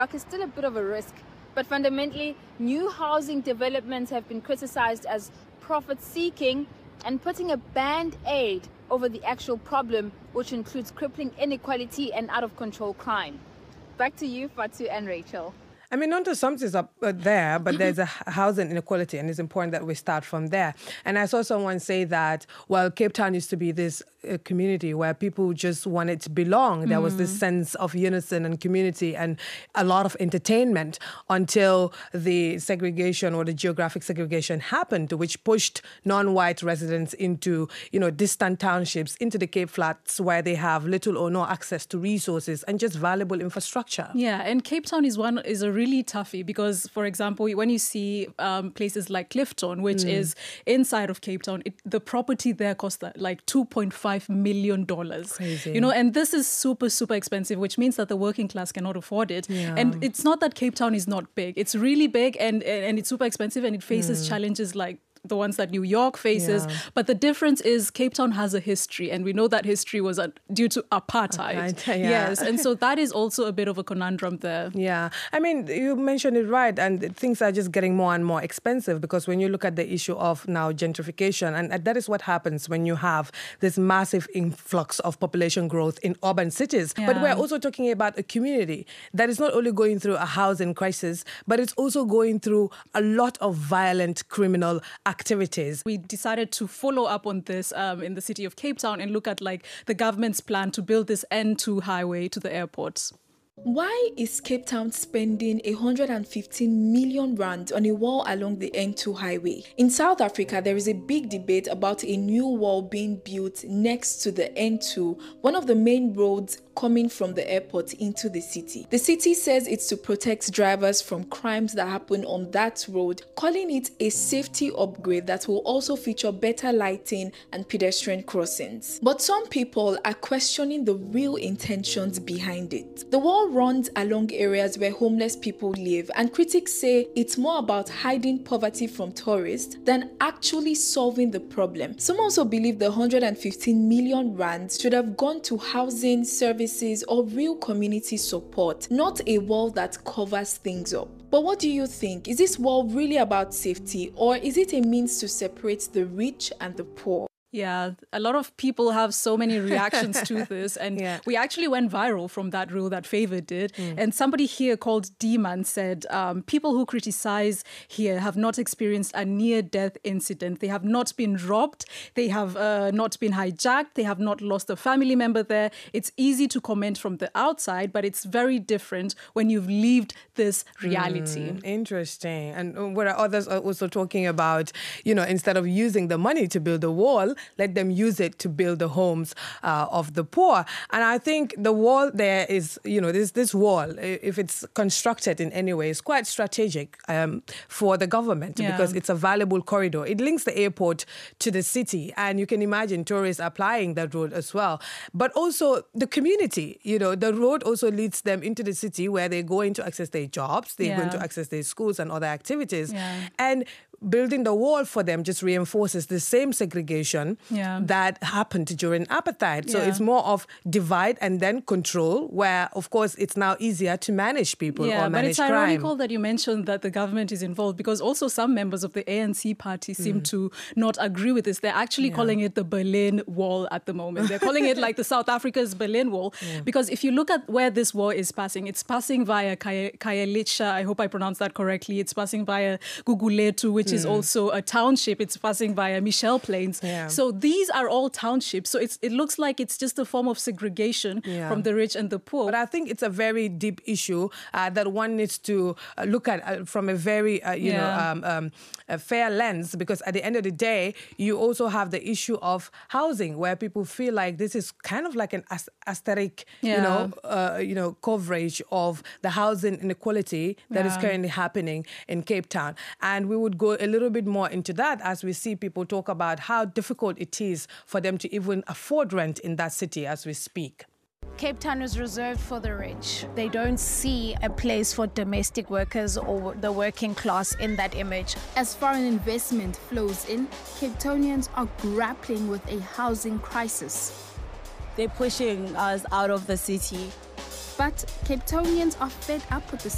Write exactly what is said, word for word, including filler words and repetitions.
is still a bit of a risk, but fundamentally, new housing developments have been criticized as profit-seeking and putting a band-aid over the actual problem, which includes crippling inequality and out-of-control crime. Back to you, Fatu and Rachel. I mean, not assumptions up uh, there, but there's a housing inequality, and it's important that we start from there. And I saw someone say that, well, Cape Town used to be this uh, community where people just wanted to belong. There mm. was this sense of unison and community and a lot of entertainment until the segregation or the geographic segregation happened, which pushed non-white residents into, you know, distant townships, into the Cape Flats where they have little or no access to resources and just valuable infrastructure. Yeah, and Cape Town is one is a really toughie because, for example, when you see um, places like Clifton, which mm. is inside of Cape Town, it, the property there costs like two point five million dollars. Crazy. You know, and this is super, super expensive, which means that the working class cannot afford it. Yeah. And it's not that Cape Town is not big. It's really big and, and it's super expensive and it faces mm. challenges like the ones that New York faces. Yeah. But the difference is Cape Town has a history, and we know that history was uh, due to apartheid. apartheid yeah. Yes, and so that is also a bit of a conundrum there. Yeah, I mean, you mentioned it right, and things are just getting more and more expensive because when you look at the issue of now gentrification, and that is what happens when you have this massive influx of population growth in urban cities. Yeah. But we're also talking about a community that is not only going through a housing crisis, but it's also going through a lot of violent criminal activities. We decided to follow up on this um, in the city of Cape Town and look at like the government's plan to build this N two highway to the airport. Why is Cape Town spending one hundred fifteen million rand on a wall along the N two highway? In South Africa, there is a big debate about a new wall being built next to the N two, one of the main roads coming from the airport into the city. The city says it's to protect drivers from crimes that happen on that road, calling it a safety upgrade that will also feature better lighting and pedestrian crossings. But some people are questioning the real intentions behind it. The wall runs along areas where homeless people live, and critics say it's more about hiding poverty from tourists than actually solving the problem. Some also believe the one hundred fifteen million rand should have gone to housing, services, or real community support, not a wall that covers things up. But what do you think? Is this wall really about safety, or is it a means to separate the rich and the poor? Yeah, a lot of people have so many reactions to this, and yeah. we actually went viral from that rule that Favor did. Mm. And somebody here called D-Man said, um, people who criticize here have not experienced a near-death incident. They have not been robbed. They have uh, not been hijacked. They have not lost a family member there. It's easy to comment from the outside, but it's very different when you've lived this reality. Mm, interesting. And where others are also talking about, you know, instead of using the money to build a wall, let them use it to build the homes uh, of the poor. And I think the wall there is, you know, this this wall, if it's constructed in any way, is quite strategic um, for the government yeah. because it's a valuable corridor. It links the airport to the city, and you can imagine tourists applying that road as well. But also the community, you know, the road also leads them into the city where they're going to access their jobs, they're yeah. going to access their schools and other activities. Yeah. And building the wall for them just reinforces the same segregation yeah. that happened during apartheid. So yeah. it's more of divide and then control, where, of course, it's now easier to manage people yeah, or manage but it's crime. ironical that you mentioned that the government is involved, because also some members of the A N C party seem mm. to not agree with this. They're actually yeah. calling it the Berlin Wall at the moment. They're calling it like the South Africa's Berlin Wall, yeah. because if you look at where this wall is passing, it's passing via Khayelitsha, I hope I pronounced that correctly. It's passing via Gugulethu, which is also a township. It's passing via Michelle Plains. Yeah. So these are all townships. So it's, it looks like it's just a form of segregation yeah. from the rich and the poor. But I think it's a very deep issue uh, that one needs to uh, look at uh, from a very, uh, you yeah. know, um, um, a fair lens, because at the end of the day, you also have the issue of housing, where people feel like this is kind of like an asterisk, yeah. you know, uh, you know, coverage of the housing inequality that yeah. is currently happening in Cape Town. And we would go a little bit more into that as we see people talk about how difficult it is for them to even afford rent in that city as we speak. Cape Town is reserved for the rich. They don't see a place for domestic workers or the working class in that image. As foreign investment flows in, Cape Townians are grappling with a housing crisis. They're pushing us out of the city. But Cape Townians are fed up with the